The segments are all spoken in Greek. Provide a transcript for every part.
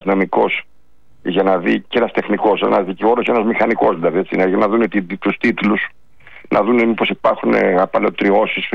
νομικός για να δει, και ένας τεχνικός, ένας δικηγόρος και ένας μηχανικός δηλαδή, έτσι, για να δουν τους τίτλους, να δουν μήπως υπάρχουν απαλωτριώσεις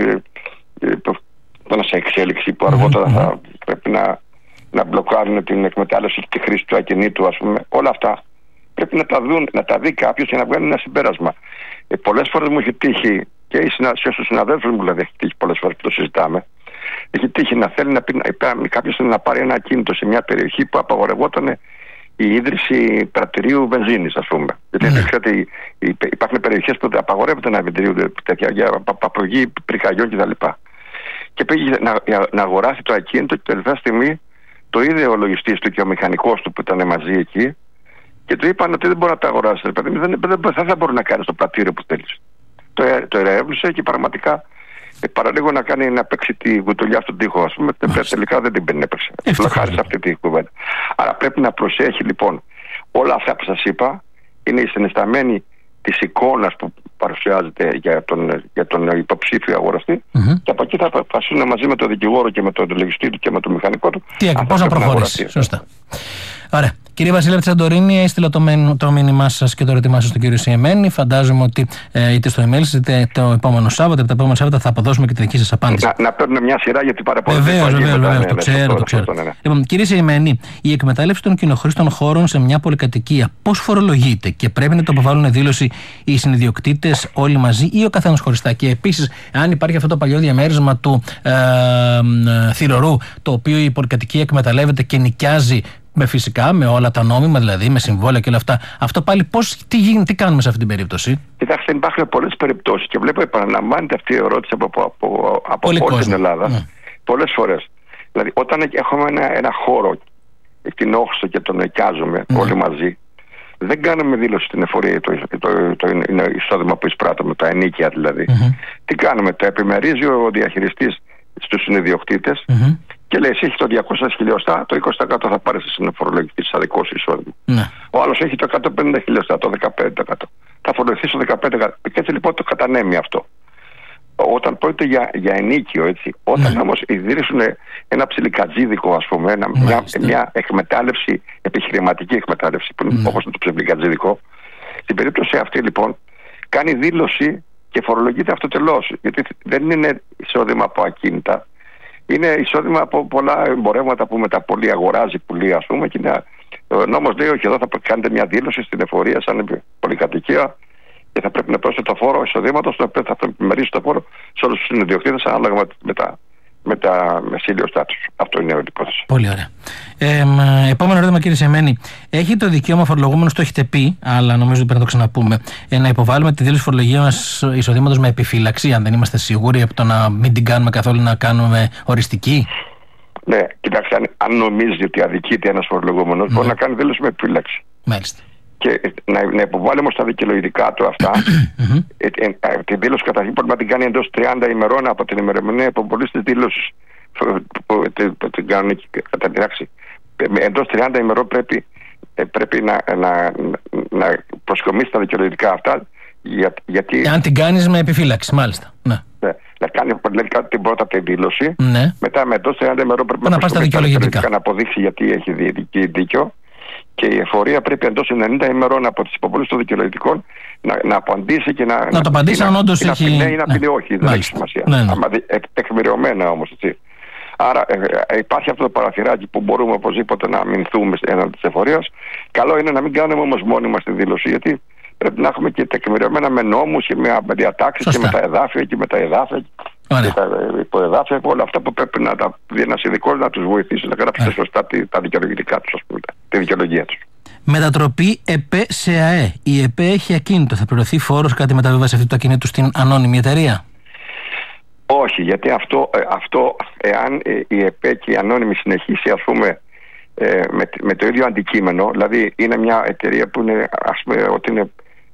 σε εξέλιξη που αργότερα θα πρέπει να μπλοκάρουν την εκμετάλλευση και τη χρήση του ακινήτου, ας πούμε. Όλα αυτά πρέπει να τα δει κάποιος και να βγάλει ένα συμπέρασμα. Πολλές φορές μου έχει τύχει, και στους συναδέλφους μου δηλαδή έχει τύχει πολλές φορές που το συζητάμε, έχει τύχει να θέλει κάποιος να πάρει ένα ακίνητο σε μια περιοχή που απαγορευόταν η ίδρυση πρατηρίου βενζίνης, ας πούμε. Γιατί ξέρετε, υπάρχουν περιοχές που απαγορεύεται να ιδρύονται τέτοια για απαγωγή πυρκαγιών κτλ. Και πήγε να αγοράσει το ακίνητο και τελευταία στιγμή το είδε ο λογιστής του και ο μηχανικός του που ήταν μαζί εκεί και του είπαν ότι δεν μπορεί να τα αγοράσει. Δεν θα μπορεί να κάνει το πρατήριο που θέλεις. Το ερεύνησε και πραγματικά παραλίγο να παίξει τη γουτολιά στον τοίχο, ας πούμε. Τελικά δεν την έπαιξε. Χάρη σε αυτή τη κουβέντα. Άρα πρέπει να προσέχει λοιπόν. Όλα αυτά που σας είπα είναι η συναισθαμένη της εικόνας που παρουσιάζεται για τον υποψήφιο αγοραστή, και από εκεί θα αποφασίσουν μαζί με τον δικηγόρο και με τον λογιστή του και με τον μηχανικό του πώς να προχωρήσει. Σωστά. Ωραία. Κύριε Βασίλευε Τσαντορίνη, έστειλα το μήνυμά σας και το ερώτημά σας στον κύριο Σιεμένη. Φαντάζομαι ότι είτε στο email είτε το επόμενο Σάββατο, είτε τα επόμενα Σάββατα θα αποδώσουμε και τη δική σας απάντηση. Να παίρνουμε μια σειρά γιατί παραπονιέται. Βεβαίως. Το ξέρω. Λοιπόν, κύριε Σιεμένη, η εκμετάλλευση των κοινοχρήστων χώρων σε μια πολυκατοικία πώς φορολογείται και πρέπει να το αποβάλουν δήλωση οι συνιδιοκτήτες όλοι μαζί ή ο καθένας χωριστά? Και επίσης, αν υπάρχει αυτό το παλιό διαμέρισμα του θηρορού, το οποίο η πολυκατοικία εκμεταλλεύεται και νοικιάζει φυσικά με όλα τα νόμιμα, δηλαδή με συμβόλαια και όλα αυτά. Αυτό πάλι τι κάνουμε σε αυτή την περίπτωση? Κοιτάξτε, υπάρχουν πολλές περιπτώσεις και βλέπω επαναλαμβάνεται αυτή η ερώτηση από όλη την Ελλάδα πολλές φορές. Δηλαδή, όταν έχουμε ένα χώρο, την όχθο και τον νοικιάζουμε όλοι μαζί, δεν κάνουμε δήλωση στην εφορία το εισόδημα που εισπράττουμε, τα ενίκια δηλαδή. Τι κάνουμε? Το επιμερίζει ο διαχειριστής στους συνιδιοκτήτες και λέει: εσύ έχει το 200 χιλιοστά, το 20% θα πάρει στην φορολογική σαν δικό σου εισόδημα. Ο άλλος έχει το 150 χιλιοστά, το 15%. Θα φορολογηθεί στο 15%. Και έτσι λοιπόν το κατανέμει αυτό. Όταν πρόκειται για ενίκιο, έτσι, όταν όμως ιδρύσουν ένα ψιλικατζίδικο, ας πούμε, μια εκμετάλλευση, επιχειρηματική εκμετάλλευση, που είναι όπως το ψιλικατζίδικο, στην περίπτωση αυτή λοιπόν κάνει δήλωση και φορολογείται αυτοτελώς. Γιατί δεν είναι εισόδημα από ακίνητα. Είναι εισόδημα από πολλά εμπορεύματα που μεταπολεί, αγοράζει, πουλεί, ας πούμε. Και ο νόμος λέει: όχι, εδώ θα κάνετε μια δήλωση στην εφορία σαν πολυκατοικία και θα πρέπει να πρόσθετε το φόρο εισοδήματος, το οποίο θα επιμερίσει το φόρο σε όλους τους συνιδιοκτήτες ανάλογα με τα μεσήλιοστά τους. Αυτό είναι η υπόθεση. Πολύ ωραία. Επόμενο ερώτημα, κύριε Σιεμένη. Έχει το δικαίωμα φορολογούμενος, το έχετε πει, αλλά νομίζω ότι πρέπει να το ξαναπούμε, να υποβάλουμε τη δήλωση φορολογίας εισοδήματος με επιφύλαξη, αν δεν είμαστε σίγουροι από το να μην την κάνουμε καθόλου, να κάνουμε οριστική? Ναι, κοιτάξτε, αν νομίζει ότι αδικείται ένας φορολογούμενος, μπορεί να κάνει δήλωση με επιφύλαξη. Μάλιστα. Και να υποβάλει όμως τα δικαιολογικά του αυτά. Τη δήλωση καταρχήν πρέπει να την κάνει εντός 30 ημερών από την ημερομηνία υποβολής της δήλωσης. Την κάνουν κατά την τάξη. Εντός 30 ημερών πρέπει να προσκομίσει τα δικαιολογικά αυτά. Γιατί αν την κάνεις με επιφύλαξη, μάλιστα. Ναι. Να κάνει την πρώτα τη δήλωση. Μετά με εντός 30 ημερών πρέπει να προσκομίσει τα δικαιολογικά, να αποδείξει γιατί έχει δίκιο. Και η εφορία πρέπει εντός 90 ημερών από τις υποβολές των δικαιολογικών να απαντήσει και να το απαντήσει αν όντως έχει. Ναι, ή να πει όχι, δεν έχει σημασία. Τεκμηριωμένα όμως, έτσι. Άρα υπάρχει αυτό το παραθυράκι που μπορούμε οπωσδήποτε να αμυνθούμε έναντι της εφορίας. Καλό είναι να μην κάνουμε όμως μόνοι μας τη δήλωση, γιατί πρέπει να έχουμε και τεκμηριωμένα με νόμους και με διατάξεις και με τα εδάφια και με τα εδάφια. Και τα υποεδάφια, όλα αυτά που πρέπει να τα δει ένας ειδικός να τους βοηθήσει να γράψουν σωστά τα δικαιολογητικά τους, ας πούμε, τη δικαιολογία τους. Μετατροπή ΕΠΕ σε ΑΕ. Η ΕΠΕ έχει ακίνητο. Θα πληρωθεί φόρος κατά τη μεταβίβαση αυτού του ακινήτου στην ανώνυμη εταιρεία? Όχι, γιατί αυτό εάν η ΕΠΕ και η ανώνυμη συνεχίσει, ας πούμε, με το ίδιο αντικείμενο, δηλαδή είναι μια εταιρεία που είναι, ας πούμε, ότι είναι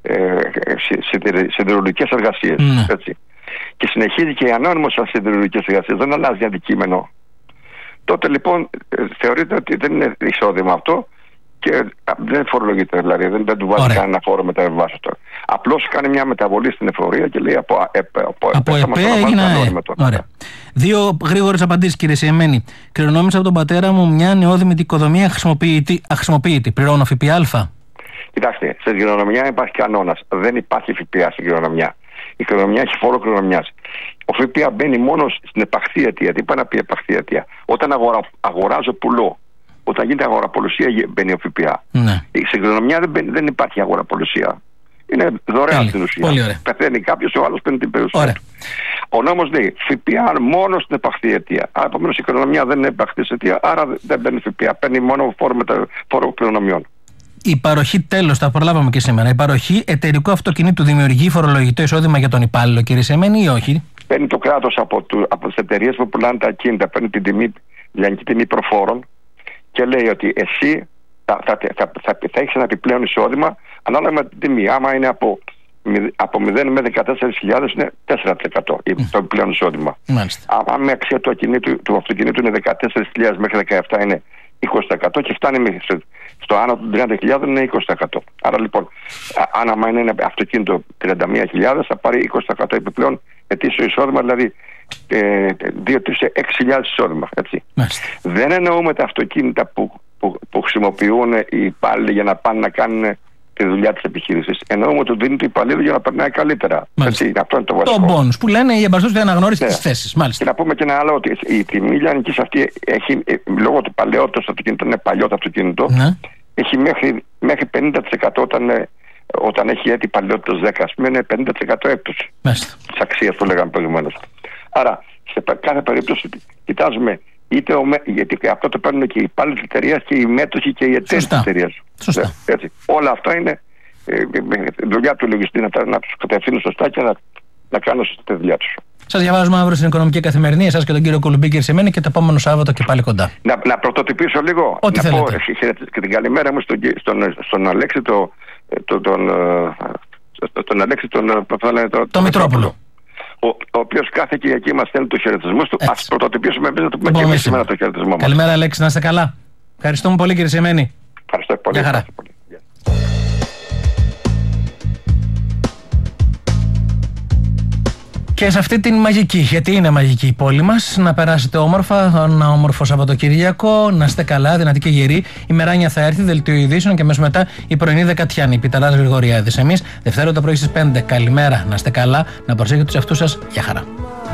σιδηρολογικές εργασίες, έτσι, και συνεχίζει και η ανώνυμος σαν σιδηρολογικές εργασίες, δεν αλλάζει αντικείμενο, τότε λοιπόν θεωρείται ότι δεν είναι εισόδημα αυτό και δεν φορολογείται, δηλαδή δεν του βάζει κανένα φόρο μεταβιβάσεως. Απλώς κάνει μια μεταβολή στην εφορία και λέει από ΕΠΕ έγινα Ωραία. Δύο γρήγορες απαντήσεις, κύριε Σιεμένη. Κληρονόμησα από τον πατέρα μου μια νεόδημη οικοδομία αχρησιμοποιητή. Πληρώνω ΦΠΑ? Κοιτάξτε, στην κληρονομιά υπάρχει κανόνας. Δεν υπάρχει ΦΠΑ στην κληρονομιά. Η κληρονομιά έχει φόρο κληρονομιάς. Ο ΦΠΑ μπαίνει μόνο στην επαχθή αιτία. Τι πάει να πει επαχθή αιτία? Όταν αγοράζω πουλό, όταν γίνεται αγοραπολισία μπαίνει ο ΦΠΑ. Ναι. Στην κληρονομιά δεν υπάρχει αγοραπολισία. Είναι δωρεάν στην ουσία. Πεθαίνει κάποιος, ο άλλος παίρνει την περιουσία του. Ο νόμος λέει ΦΠΑ μόνο στην επαχθή αιτία. Άρα, επομένως, η κληρονομιά δεν είναι επαχθή αιτία, άρα δεν παίρνει ΦΠΑ. Παίρνει μόνο φόρο κληρονομιών. Η παροχή, τέλος, τα προλάβαμε και σήμερα. Η παροχή εταιρικού αυτοκινήτου δημιουργεί φορολογητό εισόδημα για τον υπάλληλο, κύριε Σιεμένη, ή όχι? Παίρνει το κράτος από τις εταιρείες που πουλάνε τα ακίνητα, παίρνει την τιμή, λιανική τιμή προφόρων και λέει ότι εσύ θα έχεις ένα επιπλέον εισόδημα ανάλογα με την τιμή. Άμα είναι από 0 με 14.000 είναι 4% το επιπλέον εισόδημα. Αν η αξία του αυτοκινήτου είναι 14.000 μέχρι 17 είναι 20% και φτάνει στο άνω των 30.000 είναι 20%. Άρα λοιπόν, άμα είναι ένα αυτοκίνητο 31.000 θα πάρει 20% επιπλέον ετήσιο εισόδημα, δηλαδή 6.000 εισόδημα. Έτσι. Δεν εννοούμε τα αυτοκίνητα που χρησιμοποιούν οι υπάλληλοι για να πάνε να κάνουν τη δουλειά της επιχείρησης. Εννοούμε ότι δίνει το υπαλλήλου για να περνάει καλύτερα. Έτσι, αυτό είναι το βασικό. Το bonus που λένε οι εμπαστούς αναγνώριση της θέσης. Και να πούμε και ένα άλλο, ότι η τιμή λιανικής αυτή έχει, λόγω του παλαιότητας του αυτοκίνητου, είναι παλιό το αυτοκίνητο, έχει μέχρι 50% όταν έχει έτη παλαιότητας 10, ας πούμε, είναι 50% έκπτωση της αξίας που λέγαμε προηγουμένως. Άρα, σε κάθε περίπτωση κοιτάζουμε γιατί αυτό το παίρνουν και οι υπάλληλοι της εταιρείας και οι μέτοχοι και οι εταιρείες της εταιρείας. Όλα αυτά είναι δουλειά του λογιστή να τους κατευθύνουν σωστά και να κάνουν σωστά τη δουλειά τους. Σας διαβάζουμε αύριο στην Οικονομική Καθημερινή, εσάς και τον κύριο Κολουμπή, κύριε Σιεμένη, και το επόμενο Σάββατο και πάλι κοντά. Να πρωτοτυπήσω λίγο. Ό,τι να πω και την καλημέρα μου στον Αλέξη τον Αλέξη τον Μητρόπουλο. Ο οποίος κάθε Κυριακή μας στέλνει τους χαιρετισμούς του. Ας πρωτοτυπήσουμε εμείς να του πούμε και εμείς σήμερα το χαιρετισμό μας. Καλημέρα, Αλέξη, να είστε καλά. Ευχαριστούμε πολύ, κύριε Σιεμένη. Ευχαριστώ πολύ. Γεια χαρά. Και σε αυτή την μαγική, γιατί είναι μαγική η πόλη μας, να περάσετε όμορφα, ένα όμορφο Σαββατοκυριακό, να είστε καλά, δυνατοί και γεροί. Η μεράνια θα έρθει, δελτίο ειδήσεων και αμέσως μετά η πρωινή Δεκατιάνη. Πιταράς Γρηγοριάδης. Εμείς Δευτέρα το πρωί στις 5. Καλημέρα, να είστε καλά, να προσέχετε τους εαυτούς σας. Γεια χαρά.